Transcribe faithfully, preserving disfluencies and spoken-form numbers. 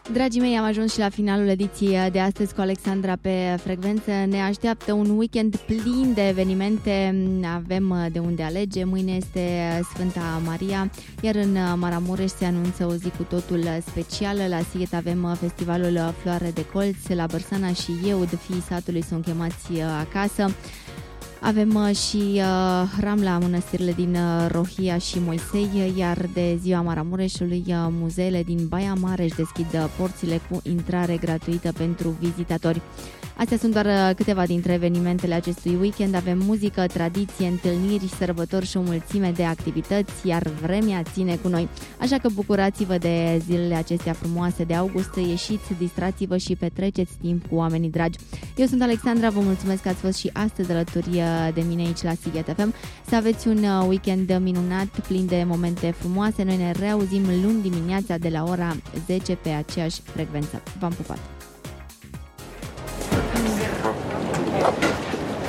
Dragii mei, am ajuns și la finalul ediției de astăzi cu Alexandra pe frecvență. Ne așteaptă un weekend plin de evenimente, avem de unde alege. Mâine este Sfânta Maria, iar în Maramureș se anunță o zi cu totul specială. La Sighet avem festivalul Floare de Colț, la Bărsana și eu, de fiii satului, sunt chemați acasă. Avem și uh, Ramla, mănăstirile din uh, Rohia și Moisei, iar de ziua Maramureșului, uh, muzeele din Baia Mare își deschid uh, porțile cu intrare gratuită pentru vizitatori. Astea sunt doar uh, câteva dintre evenimentele acestui weekend. Avem muzică, tradiție, întâlniri, sărbători și o mulțime de activități, iar vremea ține cu noi. Așa că bucurați-vă de zilele acestea frumoase de august, ieșiți, distrați-vă și petreceți timp cu oamenii dragi. Eu sunt Alexandra, vă mulțumesc că ați fost și astăzi alături de mine aici la Sighet F M. Să aveți un weekend minunat, plin de momente frumoase. Noi ne reauzim luni dimineața de la ora zece pe aceeași frecvență. V-am pupat!